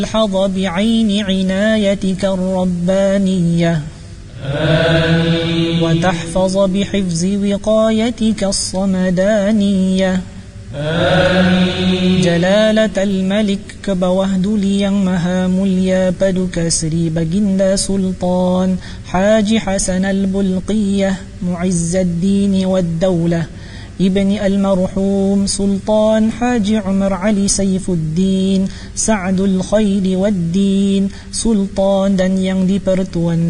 الحظ بعين عنايتك الربانية. آمين. وتحفظ بحفظ وقايتك الصمدانية. آمين. جلالة الملك كبوهدل yang maha mulia paduka Sri Baginda Sultan Haji Hasan al-Bulqiyah معز الدين والدولة ابن المرحوم سلطان حاج عمر علي سيف الدين سعد الخير والدين Sultan dan yang dipertuan